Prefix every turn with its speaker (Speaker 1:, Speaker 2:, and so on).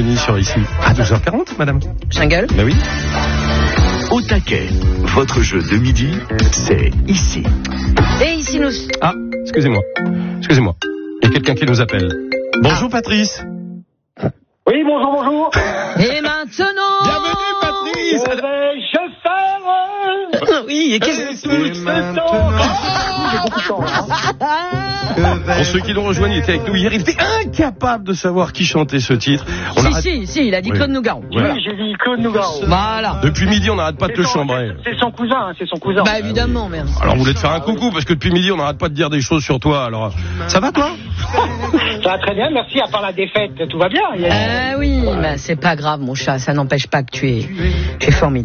Speaker 1: Denis sur ici. À 12h40, madame.
Speaker 2: Jungle.
Speaker 1: Ben oui.
Speaker 3: Au taquet, votre jeu de midi, c'est ici.
Speaker 2: Et ici nous...
Speaker 1: Ah, excusez-moi. Il y a quelqu'un qui nous appelle. Bonjour Patrice.
Speaker 4: Oui, bonjour.
Speaker 2: Et maintenant...
Speaker 1: Bienvenue Patrice.
Speaker 4: Je faire...
Speaker 2: Oui, et qu'est-ce que
Speaker 1: Pour ceux qui nous rejoignent, il était avec nous hier, il était incapable de savoir qui chantait ce titre.
Speaker 2: Si, il a dit
Speaker 1: Oui.
Speaker 2: Claude Nougaro.
Speaker 1: Voilà.
Speaker 4: Oui, j'ai dit Claude Nougaro.
Speaker 2: Voilà.
Speaker 1: Depuis midi, on n'arrête pas de te chambrer.
Speaker 4: C'est son cousin,
Speaker 2: Bah évidemment, merde.
Speaker 1: Alors, on voulait te faire un coucou, parce que depuis midi, on n'arrête pas de dire des choses sur toi. Alors, ça va toi?
Speaker 4: Ça va très bien, merci, à part la défaite, tout va bien.
Speaker 2: Oui, bah c'est pas grave mon chat, ça n'empêche pas que tu es formidable.